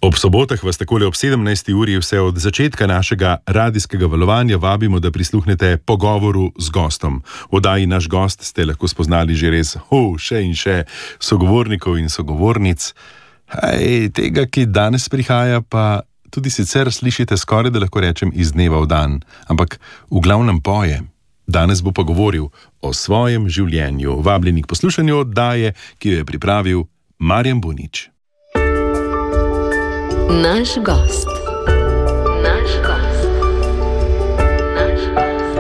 Ob sobotah vas takole ob 17. uri vse od začetka našega radijskega valovanja vabimo, da prisluhnete pogovoru z gostom. V oddaji Naš gost ste lahko spoznali že res še in še sogovornikov in sogovornic. Tega, ki danes prihaja, pa tudi sicer slišite skoraj, da lahko rečem, iz dneva v dan. Ampak v glavnem poje. Danes bo pa govoril o svojem življenju. Vabljeni k poslušanju oddaje, ki jo je pripravil Marjan Bunič. Naš gost. Naš gost. Naš gost.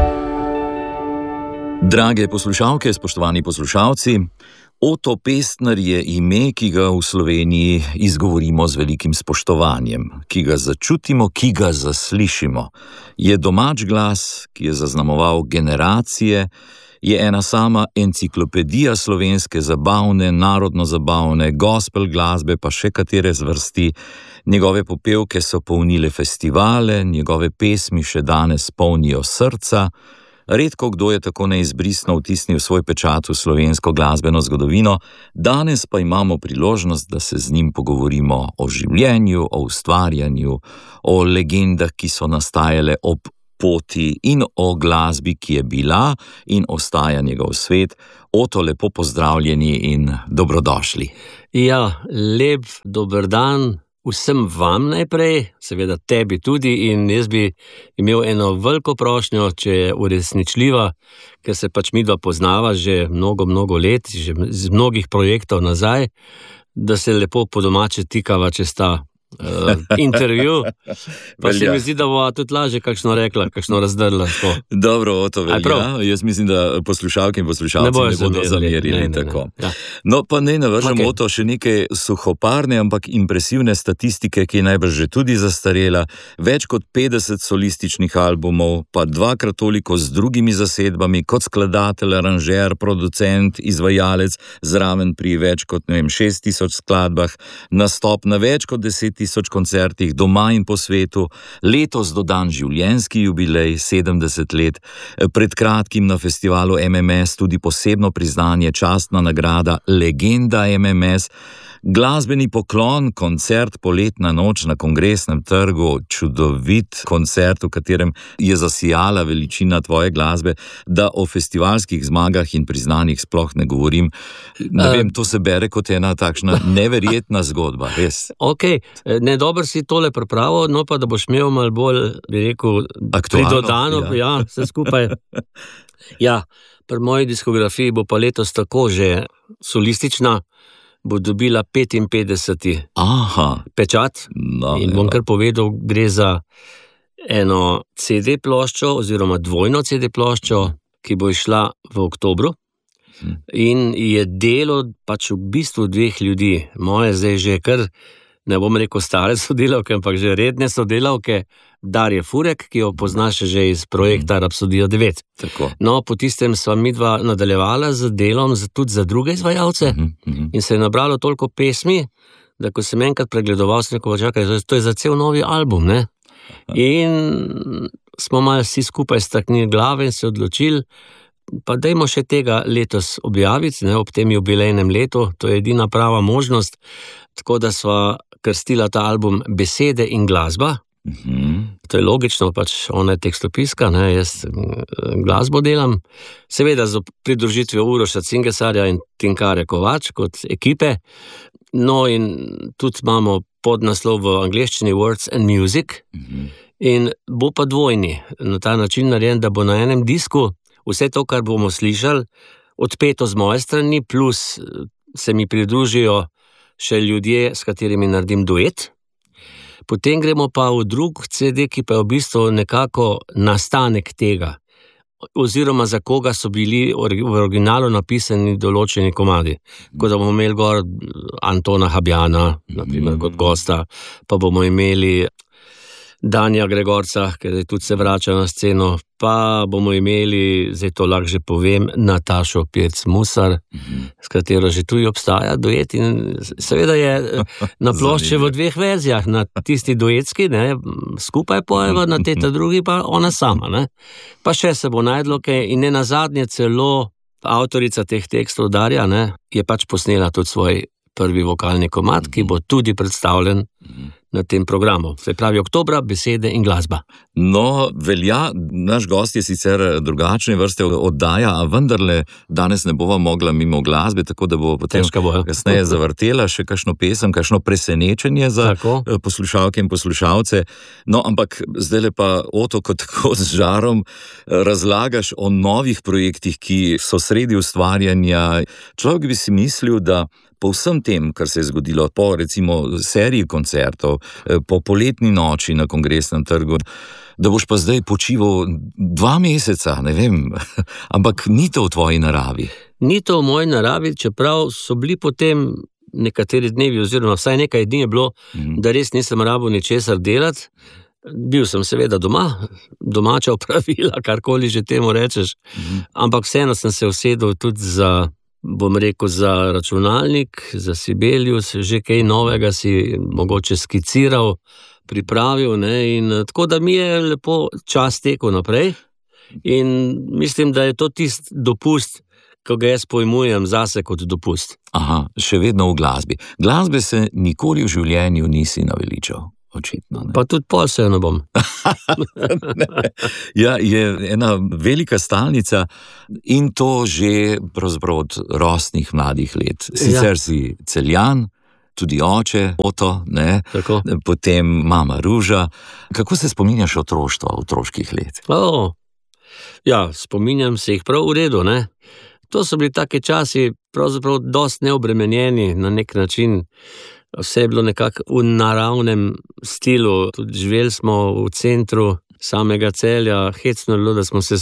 Drage poslušalke, spoštovani poslušalci, Oto Pestner je ime, ki ga v Sloveniji izgovorimo z velikim spoštovanjem, ki ga začutimo, ki ga zaslišimo. Je domač glas, ki je zaznamoval generacije, je ena sama enciklopedija slovenske zabavne, narodno-zabavne, gospel glasbe, pa še katere zvrsti. Njegove popevke so polnile festivale, njegove pesmi še danes polnijo srca. Redko kdo je tako neizbrisno vtisnil svoj pečat v slovensko glasbeno zgodovino, danes pa imamo priložnost, da se z njim pogovorimo o življenju, o ustvarjanju, o legendah, ki so nastajale ob poti in o glasbi, ki je bila in ostaja njegov svet. Oto, lepo pozdravljeni in dobrodošli. Ja, lep dober dan vsem vam najprej, seveda tebi tudi, in jaz bi imel eno veliko prošnjo, če je uresničljiva, ker se pač midva poznava že mnogo let, že z mnogih projektov nazaj, da se lepo po domače tikava čez ta intervju, pa se mi zdi, da bo tudi lažje kakšno rekla, kakšno razdrla. Dobro, Oto, velja. Jaz mislim, da poslušalke in poslušalci ne bodo zamerili tako. Ja. No, pa ne navržem, Oto, še nekaj suhoparne, ampak impresivne statistike, ki je najbrž že tudi zastarela. Več kot 50 solističnih albumov, pa dvakrat toliko z drugimi zasedbami, kot skladatelj, aranžer, producent, izvajalec, zraven pri več kot 6000 skladbah, nastop na več kot 10 000 koncertih doma in po svetu, letos dodan življenjski jubilej, 70 let, pred kratkim na festivalu MMS tudi posebno priznanje, častna nagrada, legenda MMS, glasbeni poklon, koncert Poletna noč na Kongresnem trgu, čudovit koncert, v katerem je zasijala veličina tvoje glasbe, da o festivalskih zmagah in priznanjih sploh ne govorim. Ne vem, to se bere kot ena takšna neverjetna zgodba, res. Ok, dobro si tole pripravo, no pa da boš imel malo bolj, bi rekel, pridodano, ja, vse skupaj. Ja, pri moji diskografiji bo pa letos tako že solistična, bo dobila 55. Pečat. In bom kar povedal, gre za eno CD ploščo oziroma dvojno CD ploščo, ki bo išla v oktobru. In je delo pač v bistvu dveh ljudi, moje zdaj že kar, ne bom rekel stare sodelavke, ampak že redne sodelavke, Darje Furek, ki jo poznaš že iz projekta Rapsodija 9. Tako. No, po tistem sva midva nadaljevala z delom tudi za druge izvajalce in se je nabralo toliko pesmi, da ko sem enkrat pregledoval, sem rekel, čakaj, to je za cel novi album, ne? In smo malo vsi skupaj staknili glave in se odločili, pa dajmo še tega letos objaviti, ne, ob tem jubilejnem letu, to je edina prava možnost, tako da sva krstila ta album Besede in glasba. To je logično, pač ona je tekstopiska, ne, jaz glasbo delam, seveda z pridružitvijo Uroša Cingesarja in Tinkare Kovač kot ekipe. No in tudi imamo podnaslov v angleščini Words and Music in bo pa dvojni, na ta način narejen, da bo na enem disku vse to, kar bomo slišali, odpeto z moje strani, plus se mi pridružijo še ljudje, s katerimi naredim duet. Potem gremo pa v drug CD, ki pa je v bistvu nekako nastanek tega, oziroma za koga so bili v originalu napisani določeni komadi. Ko da bomo imeli gor Antona Habjana, naprimer kot gosta, pa bomo imeli Danja Gregorca, ker tudi se vrača na sceno, pa bomo imeli, zdaj to lahko že povem, Natašo Pirc-Musar, s katero že tudi obstaja duet in seveda je na plošči v dveh verzijah, na tisti duetski, ne, skupaj pojeva, na teta drugi pa ona sama, ne. Pa še se bo najdlo kaj in ne nazadnje celo avtorica teh tekstov Darja, ne, je pač posnela tudi svoj prvi vokalni komad, ki bo tudi predstavljen na tem programu. Se pravi, oktobra, besede in glasba. No, velja, naš gost je sicer drugačne vrste oddaja, a vendarle danes ne bova mogla mimo glasbe, tako da bo potem kasneje zavrtela še kakšno pesem, kakšno presenečenje za poslušalke in poslušalce. No, ampak zdaj pa Oto, kot tako z žarom razlagaš o novih projektih, ki so sredi ustvarjanja. Človek bi si mislil, da po vsem tem, kar se je zgodilo, po recimo seriji koncertov, po poletni noči na Kongresnem trgu, da boš pa zdaj počival 2 meseca, ne vem, ampak ni to v tvoji naravi. Ni to v moji naravi, čeprav so bili potem nekateri dnevi, oziroma vsaj nekaj dni je bilo, da res nisem rabil ničesar delati. Bil sem seveda doma, domača opravila, karkoli že temu rečeš, ampak vseeno sem se usedel tudi za računalnik, za Sibelius, že kaj novega si mogoče skiciral, pripravil, ne, in tako da mi je lepo čas tekel naprej in mislim, da je to tisti dopust, ko ga jaz pojmujem zase kot dopust. Aha, še vedno v glasbi. Glasbe se nikoli v življenju nisi naveličal. Očitno, ne. Pa tudi pol se ne bom. Ja, je ena velika stalnica in to že pravzaprav od rosnih mladih let. Sicer si Celjan, tudi oče, Oto, ne? Potem mama Ruža. Kako se spominjaš otroštva, otroških let? Ja, spominjam se jih prav v redu, ne. To so bili take časi, pravzaprav dosti neobremenjeni na nek način. Vse je bilo nekako v naravnem stilu, tudi živeli smo v centru samega Celja, hecno je bilo, da smo se